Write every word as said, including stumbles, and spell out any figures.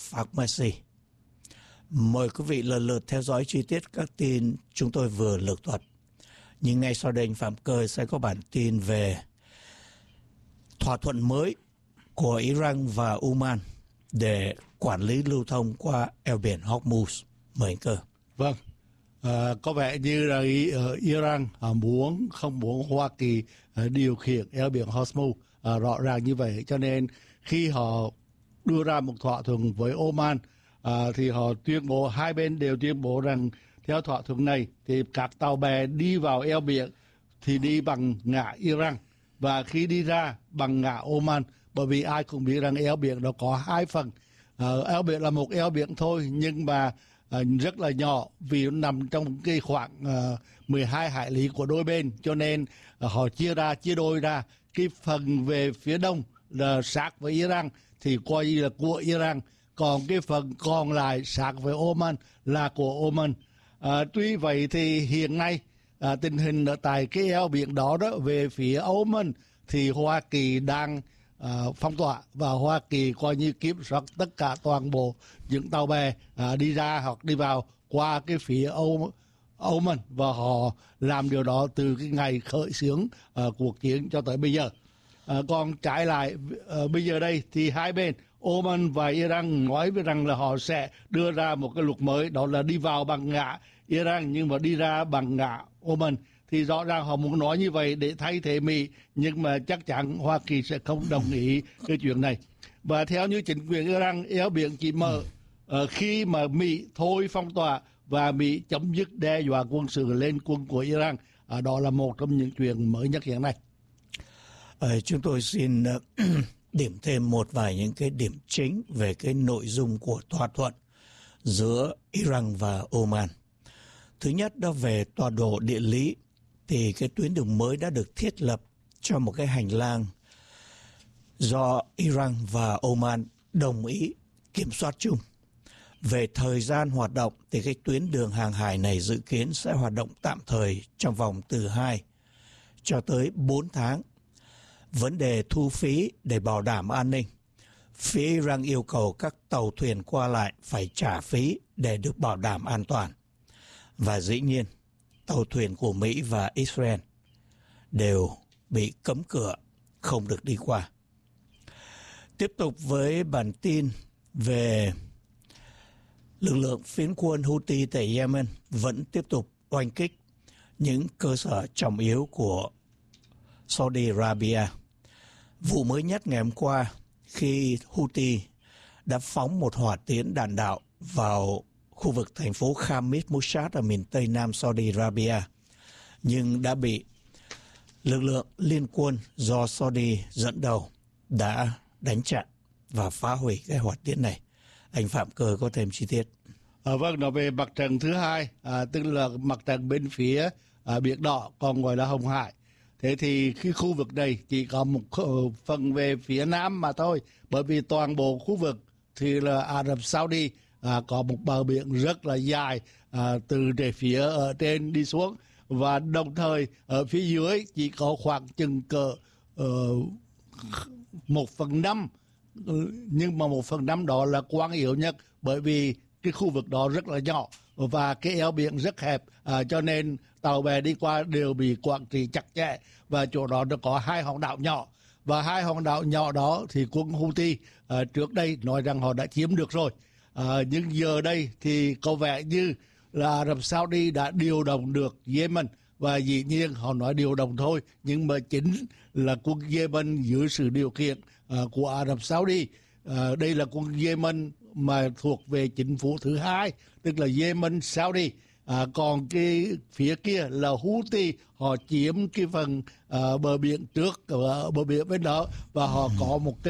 Pharmacy. Mời quý vị lần lượt theo dõi chi tiết các tin chúng tôi vừa lược thuật. Nhưng ngay sau đây anh Phạm Cơ sẽ có bản tin về thỏa thuận mới của Iran và Oman để quản lý lưu thông qua eo biển Hormuz. Mời anh Cơ. Vâng, à, có vẻ như là Iran à, muốn không muốn Hoa Kỳ à, điều khiển eo biển Hormuz à, rõ ràng như vậy, cho nên khi họ đưa ra một thỏa thuận với Oman à, thì họ tuyên bố, hai bên đều tuyên bố rằng theo thỏa thuận này thì các tàu bè đi vào eo biển thì đi bằng ngã Iran và khi đi ra bằng ngã Oman, bởi vì ai cũng biết rằng eo biển đó có hai phần. À, eo biển là một eo biển thôi nhưng mà à, rất là nhỏ vì nó nằm trong cái khoảng à, mười hai hải lý của đôi bên, cho nên à, họ chia ra chia đôi ra. Cái phần về phía đông là sát với Iran thì coi như là của Iran, còn cái phần còn lại sát với Oman là của Oman. À, tuy vậy thì hiện nay à, tình hình ở tại cái eo biển đó đó về phía Oman thì Hoa Kỳ đang à, phong tỏa và Hoa Kỳ coi như kiểm soát tất cả toàn bộ những tàu bè à, đi ra hoặc đi vào qua cái phía Âu Oman, và họ làm điều đó từ cái ngày khởi xướng à, cuộc chiến cho tới bây giờ. À, còn trái lại à, bây giờ đây thì hai bên Oman và Iran nói với rằng là họ sẽ đưa ra một cái luật mới, đó là đi vào bằng ngã Iran nhưng mà đi ra bằng ngã Oman. Thì rõ ràng họ muốn nói như vậy để thay thế Mỹ, nhưng mà chắc chắn Hoa Kỳ sẽ không đồng ý cái chuyện này. Và theo như chính quyền Iran, eo biển chỉ mở uh, khi mà Mỹ thôi phong tỏa và Mỹ chấm dứt đe dọa quân sự lên quân của Iran. Uh, đó là một trong những chuyện mới nhất hiện nay. Uh, chúng tôi xin uh, điểm thêm một vài những cái điểm chính về cái nội dung của thỏa thuận giữa Iran và Oman. Thứ nhất đó về tọa độ địa lý, thì cái tuyến đường mới đã được thiết lập cho một cái hành lang do Iran và Oman đồng ý kiểm soát chung. Về thời gian hoạt động thì cái tuyến đường hàng hải này dự kiến sẽ hoạt động tạm thời trong vòng từ hai cho tới bốn tháng. Vấn đề thu phí để bảo đảm an ninh, phía Iran yêu cầu các tàu thuyền qua lại phải trả phí để được bảo đảm an toàn. Và dĩ nhiên, tàu thuyền của Mỹ và Israel đều bị cấm cửa, không được đi qua. Tiếp tục với bản tin về lực lượng phiến quân Houthi tại Yemen vẫn tiếp tục oanh kích những cơ sở trọng yếu của Saudi Arabia. Vụ mới nhất ngày hôm qua khi Houthi đã phóng một hỏa tiễn đạn đạo vào khu vực thành phố Khamis Mushat ở miền Tây Nam Saudi Arabia, nhưng đã bị lực lượng liên quân do Saudi dẫn đầu đã đánh chặn và phá hủy cái hỏa tiễn này. Anh Phạm Cơ có thêm chi tiết. À, vâng, nói về mặt trận thứ hai, à, tức là mặt trận bên phía à, Biển Đỏ, còn gọi là Hồng Hải. Thế thì cái khu vực này chỉ có một phần về phía Nam mà thôi, bởi vì toàn bộ khu vực thì là Ả Rập Saudi à, có một bờ biển rất là dài à, từ để phía ở trên đi xuống, và đồng thời ở phía dưới chỉ có khoảng chừng cỡ uh, một phần năm, nhưng mà một phần năm đó là quan yếu nhất, bởi vì cái khu vực đó rất là nhỏ và cái eo biển rất hẹp, à, cho nên tàu bè đi qua đều bị quản trị chặt chẽ, và chỗ đó nó có hai hòn đảo nhỏ, và hai hòn đảo nhỏ đó thì quân Houthi à, trước đây nói rằng họ đã chiếm được rồi, à, nhưng giờ đây thì có vẻ như là Ả Rập Saudi đã điều động được Yemen, và dĩ nhiên họ nói điều động thôi nhưng mà chính là quân Yemen dưới sự điều khiển à, của Ả Rập Saudi. À, đây là quân Yemen mà thuộc về chính phủ thứ hai, tức là Yemen Saudi. À, còn cái phía kia là Houthi, họ chiếm cái phần à, bờ biển trước, ở bờ biển bên đó, và họ có một cái